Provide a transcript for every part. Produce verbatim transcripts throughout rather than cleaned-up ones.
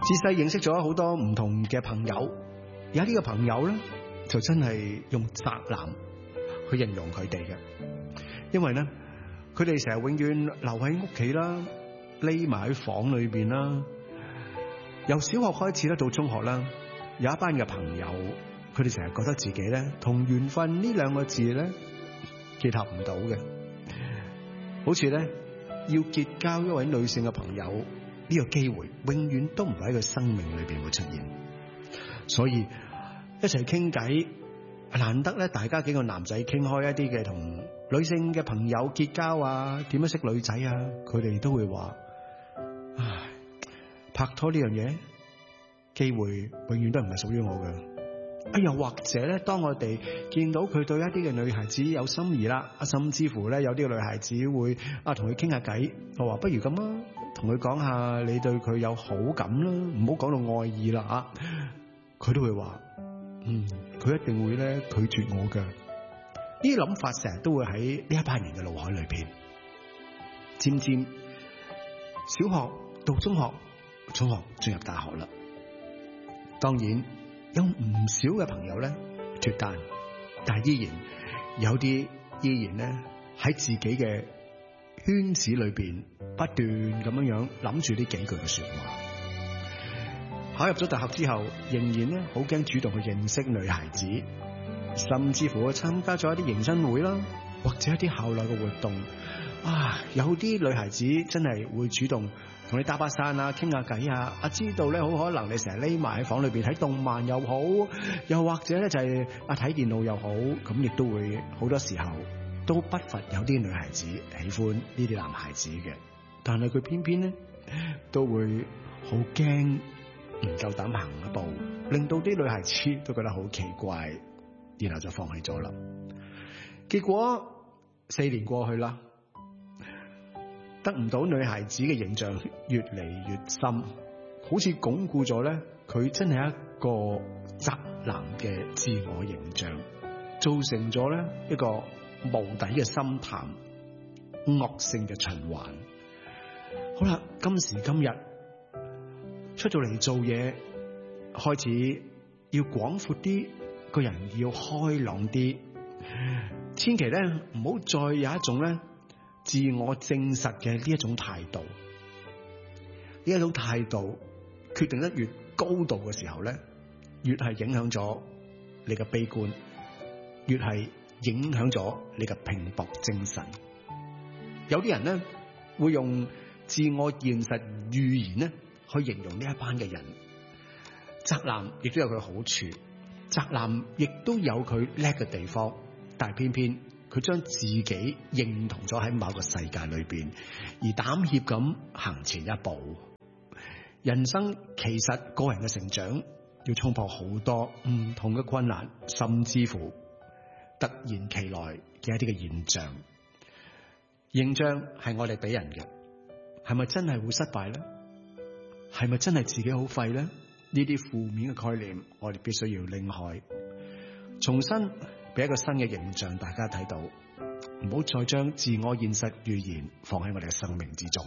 自細認識咗好多唔同嘅朋友，有啲嘅朋友咧就真係用宅男去形容佢哋嘅，因為咧佢哋成日永遠留喺屋企啦，匿埋喺房裏邊啦。由小學開始咧到中學啦，有一班嘅朋友，佢哋成日覺得自己咧同緣分呢兩個字咧結合唔到嘅，好似咧要結交一位女性嘅朋友呢個機會永遠都唔會喺佢生命裏邊會出現，所以一齊傾偈，難得咧大家幾個男仔傾開一啲嘅同女性嘅朋友結交啊，點樣識女仔啊，佢哋都會話，唉，拍拖呢樣嘢機會永遠都唔係屬於我嘅。啊，又或者咧，當我哋見到佢對一啲嘅女孩子有心儀啦，啊，甚至乎咧有啲嘅女孩子會啊同佢傾下偈，我話不如咁啊，同佢講下你對佢有好感啦，唔好講到愛意啦啊，佢都會話，嗯，佢一定會咧拒絕我㗎。呢啲諗法成日都會喺呢一班人嘅腦海裏邊，漸漸小學到中學，中學進入大學啦，當然。有唔少嘅朋友咧脫單，但係依然有啲依然咧喺自己嘅圈子裏邊不斷咁樣樣諗住呢幾句嘅說話。考入咗大學之後，仍然咧好驚主動去認識女孩子，甚至乎去參加咗一啲迎新會啦，或者一啲校內嘅活動。啊，有啲女孩子真係會主動同你搭把傘啊，傾下偈啊，啊知道咧好可能你成日匿埋喺房裏邊睇動漫又好，又或者咧就係啊睇電腦又好，咁亦都會好多時候都不乏有啲女孩子喜歡呢啲男孩子嘅，但係佢偏偏咧都會好驚唔夠膽行一步，令到啲女孩子都覺得好奇怪，然後就放棄咗啦。結果四年過去啦，得唔到女孩子嘅形象越嚟越深，好似鞏固咗咧佢真係一個宅男嘅自我形象，造成咗咧一個無底嘅深潭，惡性嘅循環。好啦，今時今日出到嚟做嘢，開始要廣闊啲，個人要開朗啲，千祈咧唔好再有一種咧自我證實嘅呢一種態度，呢一種態度決定得越高度嘅時候咧，越係影響咗你嘅悲觀，越係影響咗你嘅拼搏精神。有啲人咧會用自我現實預言咧去形容呢一班嘅人。宅男亦都有佢好處，宅男亦都有佢叻嘅地方，但係偏偏佢將自己認同咗喺某個世界裏邊，而膽怯咁行前一步。人生其實個人嘅成長要衝破好多唔同嘅困難，甚至乎突然其來嘅一啲嘅現象。形象係我哋俾人嘅，係咪真係會失敗咧？係咪真係自己好廢咧？呢啲負面嘅概念，我哋必須要拎開，重新俾一個新嘅形象大家睇到，唔好再將自我現實預言放喺我哋嘅生命之中。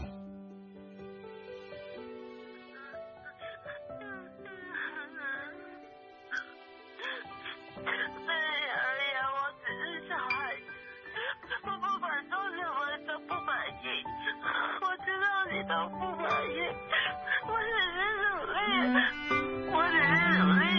对你而言，我只是小孩子，我不管做什麼都不滿意，我知道你都不滿意，我只是努力。